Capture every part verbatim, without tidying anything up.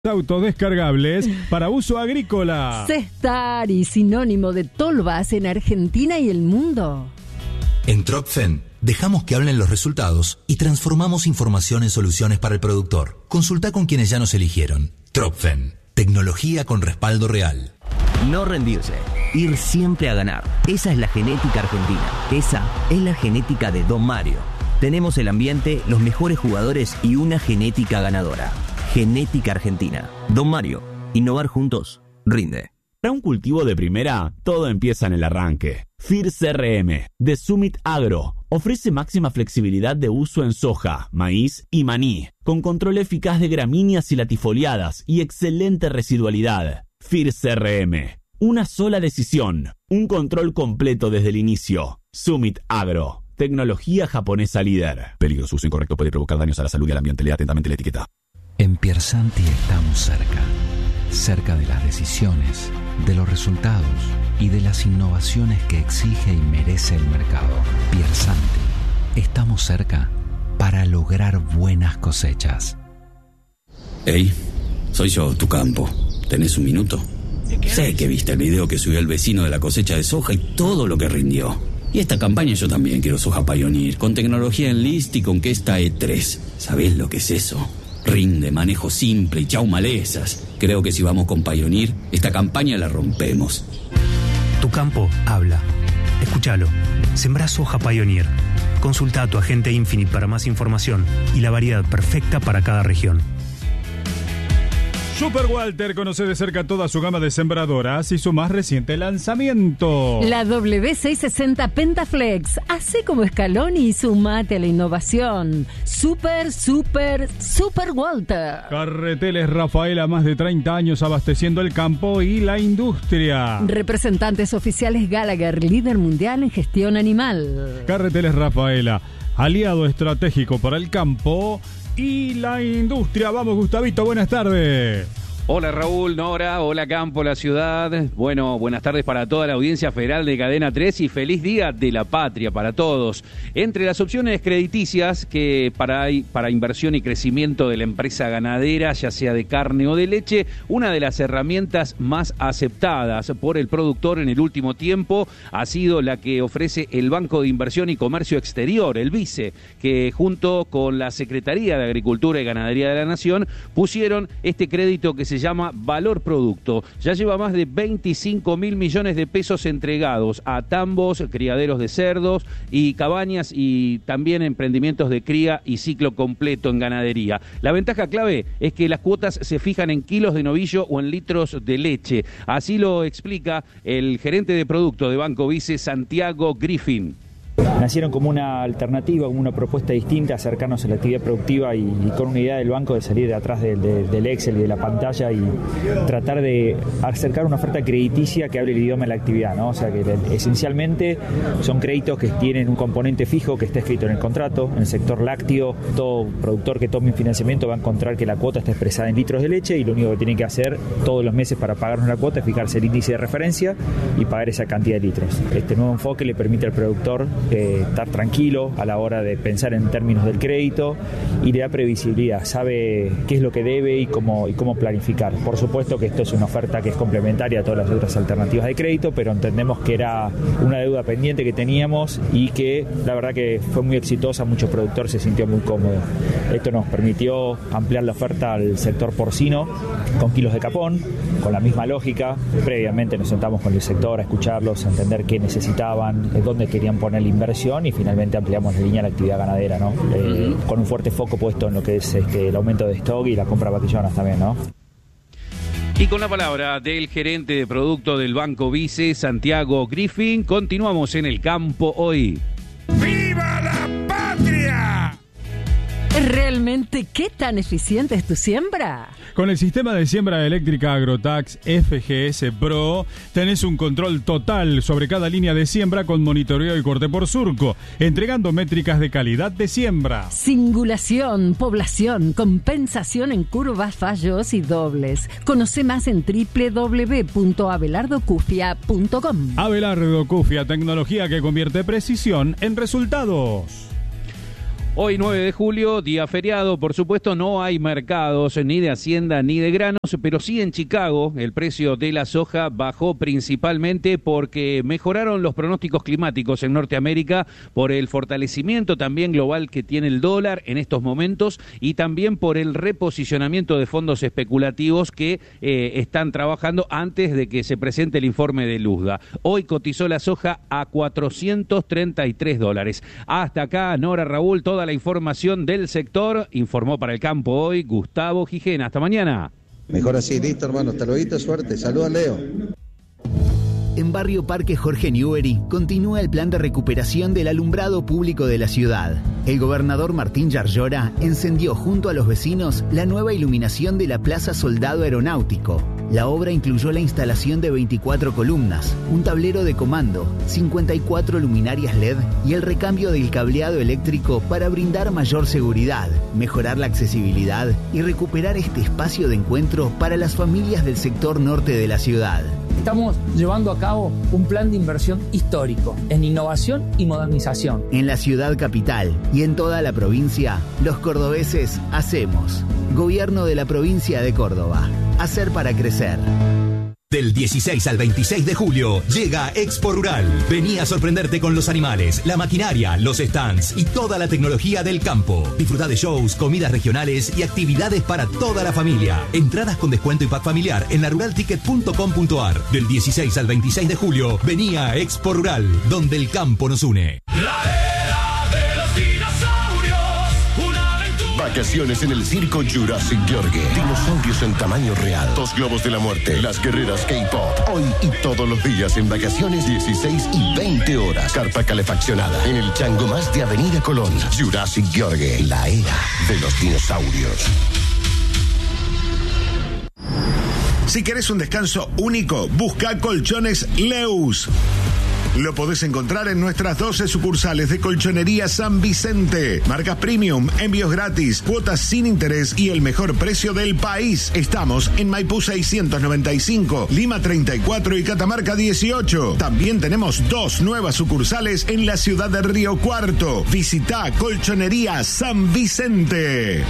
Autodescargables para uso agrícola. Cestari, sinónimo de tolvas en Argentina y el mundo. En Tropfen dejamos que hablen los resultados y transformamos información en soluciones para el productor. Consulta con quienes ya nos eligieron. Tropfen, tecnología con respaldo real. No rendirse, ir siempre a ganar. Esa es la genética argentina. Esa es la genética de Don Mario. Tenemos el ambiente, los mejores jugadores y una genética ganadora. Genética Argentina. Don Mario, innovar juntos, rinde. Para un cultivo de primera, todo empieza en el arranque. F I R C R M, de Summit Agro, ofrece máxima flexibilidad de uso en soja, maíz y maní, con control eficaz de gramíneas y latifoliadas y excelente residualidad. F I R C R M, una sola decisión, un control completo desde el inicio. Summit Agro, tecnología japonesa líder. Peligro, uso incorrecto puede provocar daños a la salud y al ambiente. Lea atentamente la etiqueta. En Piersanti estamos cerca, cerca de las decisiones, de los resultados y de las innovaciones que exige y merece el mercado. Piersanti, estamos cerca para lograr buenas cosechas. Hey, soy yo, tu campo. ¿Tenés un minuto? Sé que viste el video que subió el vecino de la cosecha de soja y todo lo que rindió. Y esta campaña yo también quiero Soja Pioneer, con tecnología Enlist y con Kesta E tres. ¿Sabés lo que es eso? Rinde, manejo simple y chau malezas. Creo que si vamos con Pioneer, esta campaña la rompemos. Tu campo habla. Escúchalo. Sembrá soja Pioneer. Consulta a tu agente Infinite para más información y la variedad perfecta para cada región. Super Walter conoce de cerca toda su gama de sembradoras y su más reciente lanzamiento. La W seiscientos sesenta Pentaflex. Hace como Scaloni y sumate a la innovación. Super, super, Super Walter. Carreteles Rafaela, más de treinta años abasteciendo el campo y la industria. Representantes oficiales Gallagher, líder mundial en gestión animal. Carreteles Rafaela, aliado estratégico para el campo y la industria. Vamos, Gustavito, buenas tardes. Hola Raúl, Nora, hola Campo, la ciudad. Bueno, buenas tardes para toda la audiencia federal de Cadena tres y feliz Día de la Patria para todos. Entre las opciones crediticias que para, para inversión y crecimiento de la empresa ganadera, ya sea de carne o de leche, una de las herramientas más aceptadas por el productor en el último tiempo ha sido la que ofrece el Banco de Inversión y Comercio Exterior, el BICE, que junto con la Secretaría de Agricultura y Ganadería de la Nación pusieron este crédito que se Se llama Valor Producto. Ya lleva más de veinticinco mil millones de pesos entregados a tambos, criaderos de cerdos y cabañas y también emprendimientos de cría y ciclo completo en ganadería. La ventaja clave es que las cuotas se fijan en kilos de novillo o en litros de leche. Así lo explica el gerente de producto de Banco Vice, Santiago Griffin. Nacieron como una alternativa, como una propuesta distinta, acercarnos a la actividad productiva y, y con una idea del banco de salir de atrás de, de, del Excel y de la pantalla y tratar de acercar una oferta crediticia que hable el idioma de la actividad, ¿no? O sea que esencialmente son créditos que tienen un componente fijo que está escrito en el contrato. En el sector lácteo, todo productor que tome un financiamiento va a encontrar que la cuota está expresada en litros de leche y lo único que tiene que hacer todos los meses para pagarnos la cuota es fijarse el índice de referencia y pagar esa cantidad de litros. Este nuevo enfoque le permite al productor Eh, estar tranquilo a la hora de pensar en términos del crédito y le da previsibilidad, sabe qué es lo que debe y cómo, y cómo planificar. Por supuesto que esto es una oferta que es complementaria a todas las otras alternativas de crédito, pero entendemos que era una deuda pendiente que teníamos y que la verdad que fue muy exitosa, muchos productores se sintió muy cómodo. Esto nos permitió ampliar la oferta al sector porcino con kilos de capón, con la misma lógica. Previamente nos sentamos con el sector a escucharlos, a entender qué necesitaban, dónde querían poner la inversión y finalmente ampliamos la línea de la actividad ganadera, ¿no? Eh, uh-huh. Con un fuerte foco puesto en lo que es este, el aumento de stock y la compra de vaquillonas también, ¿no? Y con la palabra del gerente de producto del Banco Vice, Santiago Griffin, continuamos en el campo hoy. ¡Viva la patria! ¿Realmente qué tan eficiente es tu siembra? Con el sistema de siembra eléctrica Agrotax F G S Pro tenés un control total sobre cada línea de siembra con monitoreo y corte por surco, entregando métricas de calidad de siembra. Singulación, población, compensación en curvas, fallos y dobles. Conoce más en doble u doble u doble u punto abelardo cufia punto com. Abelardo Cufia, tecnología que convierte precisión en resultados. Hoy nueve de julio, día feriado, por supuesto no hay mercados ni de hacienda ni de granos, pero sí en Chicago el precio de la soja bajó principalmente porque mejoraron los pronósticos climáticos en Norteamérica por el fortalecimiento también global que tiene el dólar en estos momentos y también por el reposicionamiento de fondos especulativos que eh, están trabajando antes de que se presente el informe de Luzda. Hoy cotizó la soja a cuatrocientos treinta y tres dólares. Hasta acá, Nora, Raúl, toda la información del sector. Informó para el campo hoy Gustavo Gijena. Hasta mañana. Mejor así, listo, hermano. Hasta luego, suerte. Saludos, Leo. En Barrio Parque Jorge Newbery continúa el plan de recuperación del alumbrado público de la ciudad. El gobernador Martín Yarlora encendió junto a los vecinos la nueva iluminación de la Plaza Soldado Aeronáutico. La obra incluyó la instalación de veinticuatro columnas, un tablero de comando, cincuenta y cuatro luminarias L E D y el recambio del cableado eléctrico para brindar mayor seguridad, mejorar la accesibilidad y recuperar este espacio de encuentro para las familias del sector norte de la ciudad. Estamos llevando a cabo un plan de inversión histórico en innovación y modernización. En la ciudad capital y en toda la provincia, los cordobeses hacemos. Gobierno de la provincia de Córdoba. Hacer para crecer. Del dieciséis al veintiséis de julio llega Expo Rural. Vení a sorprenderte con los animales, la maquinaria, los stands y toda la tecnología del campo. Disfrutá de shows, comidas regionales y actividades para toda la familia. Entradas con descuento y pack familiar en la rural ticket punto com punto a r. Del dieciséis al veintiséis de julio, vení a Expo Rural, donde el campo nos une. Vacaciones en el circo Jurassic George. Dinosaurios en tamaño real. Dos globos de la muerte. Las guerreras K-pop. Hoy y todos los días en vacaciones, dieciséis y veinte horas. Carpa calefaccionada. En el chango más de Avenida Colón. Jurassic George. La era de los dinosaurios. Si querés un descanso único, busca Colchones Leus. Lo podés encontrar en nuestras doce sucursales de Colchonería San Vicente. Marcas premium, envíos gratis, cuotas sin interés y el mejor precio del país. Estamos en Maipú seiscientos noventa y cinco, Lima treinta y cuatro y Catamarca dieciocho. También tenemos dos nuevas sucursales en la ciudad de Río Cuarto. Visita Colchonería San Vicente.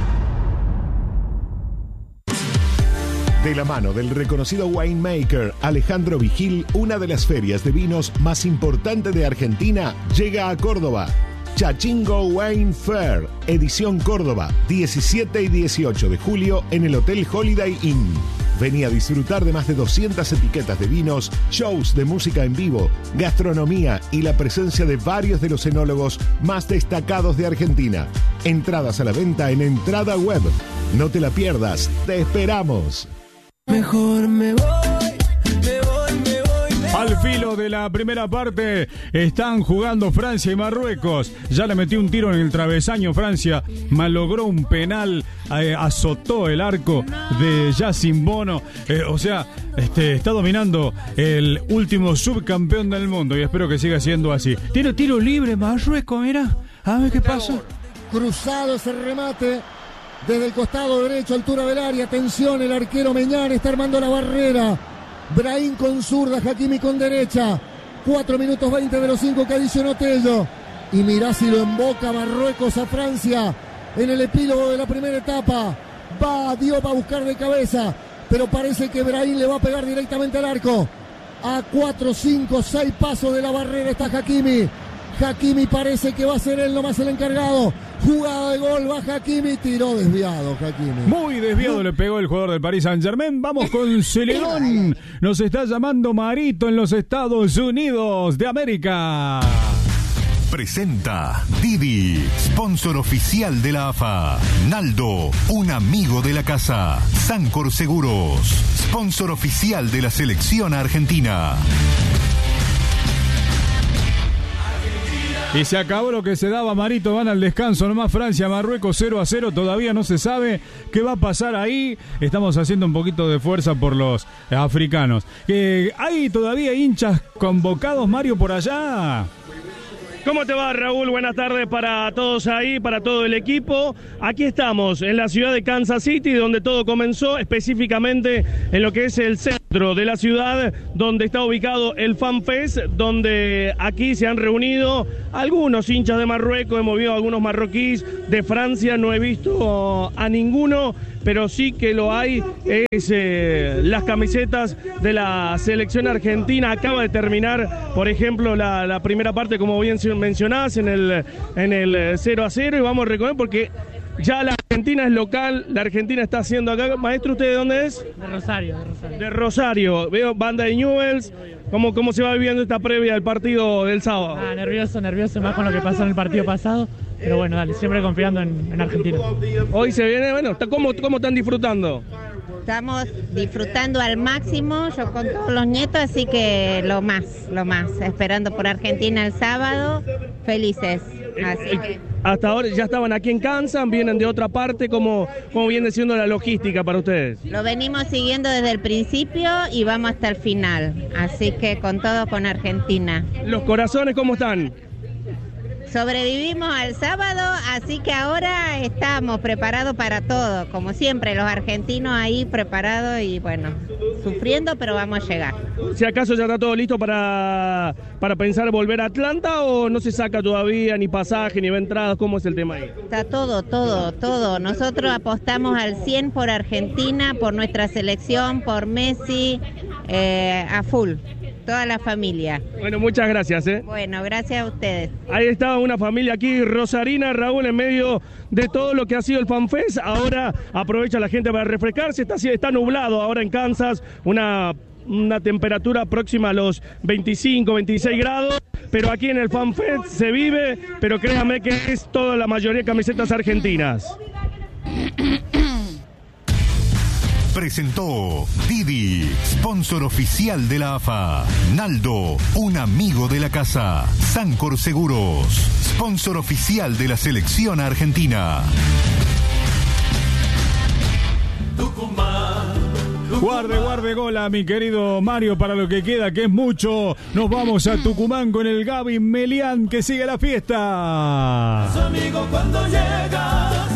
De la mano del reconocido winemaker Alejandro Vigil, una de las ferias de vinos más importantes de Argentina llega a Córdoba. Chachingo Wine Fair, edición Córdoba, diecisiete y dieciocho de julio en el Hotel Holiday Inn. Vení a disfrutar de más de doscientas etiquetas de vinos, shows de música en vivo, gastronomía y la presencia de varios de los enólogos más destacados de Argentina. Entradas a la venta en Entrada Web. No te la pierdas, te esperamos. Mejor me voy, me voy, me voy, me voy. Al filo de la primera parte están jugando Francia y Marruecos. Ya le metió un tiro en el travesaño Francia, malogró un penal, eh, azotó el arco de Yacine Bono. Eh, o sea, este, está dominando el último subcampeón del mundo y espero que siga siendo así. Tiene tiro libre Marruecos, mira. A ver qué pasa. Cruzado ese remate. Desde el costado derecho, altura del área, atención, el arquero Meñán está armando la barrera. Brahim con zurda, Hakimi con derecha. cuatro minutos veinte de los cinco que adicionó Tello. Y mirá si lo emboca Marruecos a Francia en el epílogo de la primera etapa. Va Diop a buscar de cabeza, pero parece que Brahim le va a pegar directamente al arco. A cuatro, cinco, seis pasos de la barrera está Hakimi. Hakimi parece que va a ser él nomás el encargado. Jugada de gol, va Hakimi, tiró desviado Hakimi. Muy desviado le pegó el jugador del Paris Saint-Germain. Vamos con Celedón. Nos está llamando Marito en los Estados Unidos de América. Presenta Didi, sponsor oficial de la A F A. Naldo, un amigo de la casa. Sancor Seguros, sponsor oficial de la selección argentina. Y se acabó lo que se daba, Marito, van al descanso nomás. Francia, Marruecos cero a cero, todavía no se sabe qué va a pasar ahí. Estamos haciendo un poquito de fuerza por los africanos. Eh, ¿Hay todavía hinchas convocados, Mario, por allá? ¿Cómo te va, Raúl? Buenas tardes para todos ahí, para todo el equipo. Aquí estamos, en la ciudad de Kansas City, donde todo comenzó, específicamente en lo que es el centro de la ciudad, donde está ubicado el Fan Fest, donde aquí se han reunido algunos hinchas de Marruecos, hemos visto algunos marroquíes, de Francia no he visto a ninguno, pero sí que lo hay, es eh, las camisetas de la selección argentina. Acaba de terminar, por ejemplo, la, la primera parte, como bien mencionás, en el, en el cero a cero, y vamos a recoger porque ya la Argentina es local, la Argentina está haciendo acá. Maestro, ¿usted de dónde es? De Rosario, de Rosario. De Rosario. Veo banda de Newells. ¿Cómo, ¿Cómo se va viviendo esta previa del partido del sábado? Ah, nervioso, nervioso, más con lo que pasó en el partido pasado. Pero bueno, dale, siempre confiando en, en Argentina. Hoy se viene, bueno, ¿cómo, cómo están disfrutando? Estamos disfrutando al máximo, yo con todos los nietos, así que lo más, lo más. Esperando por Argentina el sábado, felices. Así que... Hasta ahora ya estaban aquí en Kansas, vienen de otra parte, ¿cómo, cómo viene siendo la logística para ustedes? Lo venimos siguiendo desde el principio y vamos hasta el final, así que con todo con Argentina. ¿Los corazones cómo están? Sobrevivimos al sábado, así que ahora estamos preparados para todo, como siempre, los argentinos ahí preparados y bueno, sufriendo, pero vamos a llegar. Si acaso ya está todo listo para, para pensar volver a Atlanta, o no se saca todavía ni pasaje ni entradas, ¿cómo es el tema ahí? Está todo, todo, todo. Nosotros apostamos al cien por Argentina, por nuestra selección, por Messi, eh, a full. Toda la familia. Bueno, muchas gracias. ¿eh? Bueno, gracias a ustedes. Ahí estaba una familia aquí, rosarina, Raúl, en medio de todo lo que ha sido el Fan Fest. Ahora aprovecha la gente para refrescarse. Está, está nublado ahora en Kansas, una, una temperatura próxima a los veinticinco, veintiséis grados. Pero aquí en el Fan Fest se vive, pero créame que es toda la mayoría de camisetas argentinas. Presentó Didi, sponsor oficial de la A F A. Naldo, un amigo de la casa. Sancor Seguros, sponsor oficial de la selección argentina. Guarde, guarde gola, mi querido Mario, para lo que queda, que es mucho. Nos vamos a Tucumán con el Gaby Melián, que sigue la fiesta. Amigo, cuando llegas,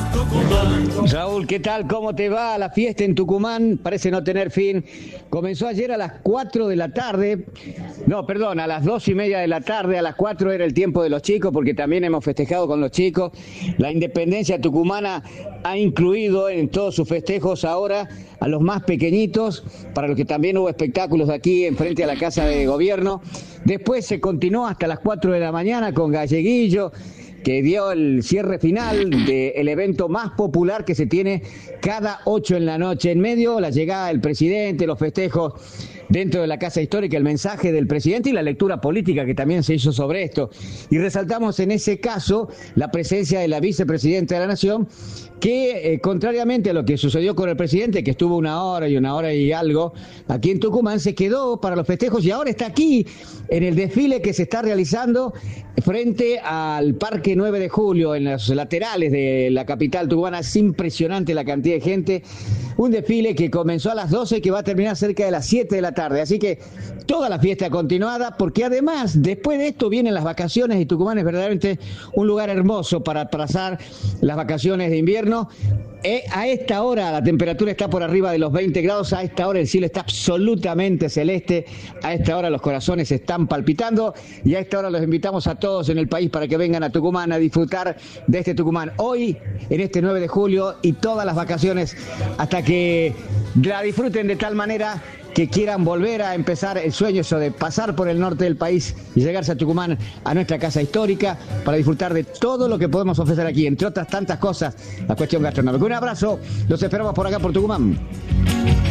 Raúl, ¿qué tal? ¿Cómo te va? La fiesta en Tucumán parece no tener fin. Comenzó ayer a las cuatro de la tarde. No, perdón, a las dos y media de la tarde. A las cuatro era el tiempo de los chicos, porque también hemos festejado con los chicos. La independencia tucumana ha incluido en todos sus festejos ahora a los más pequeñitos, para los que también hubo espectáculos aquí en frente a la Casa de Gobierno. Después se continuó hasta las cuatro de la mañana con Galleguillo, que dio el cierre final del evento más popular que se tiene cada ocho en la noche. En medio, la llegada del presidente, los festejos dentro de la Casa Histórica, el mensaje del presidente y la lectura política que también se hizo sobre esto. Y resaltamos en ese caso la presencia de la vicepresidenta de la Nación, que eh, contrariamente a lo que sucedió con el presidente, que estuvo una hora y una hora y algo aquí en Tucumán, se quedó para los festejos y ahora está aquí en el desfile que se está realizando frente al Parque nueve de julio, en los laterales de la capital tucumana. Es impresionante la cantidad de gente. Un desfile que comenzó a las doce y que va a terminar cerca de las siete de la tarde. Así que toda la fiesta continuada, porque además, después de esto vienen las vacaciones y Tucumán es verdaderamente un lugar hermoso para pasar las vacaciones de invierno. Eh, a esta hora la temperatura está por arriba de los veinte grados, a esta hora el cielo está absolutamente celeste, a esta hora los corazones están palpitando y a esta hora los invitamos a todos en el país para que vengan a Tucumán a disfrutar de este Tucumán hoy, en este nueve de julio y todas las vacaciones hasta que la disfruten de tal manera que quieran volver a empezar el sueño, eso de pasar por el norte del país y llegarse a Tucumán, a nuestra casa histórica, para disfrutar de todo lo que podemos ofrecer aquí, entre otras tantas cosas, la cuestión gastronómica. Un abrazo, los esperamos por acá por Tucumán.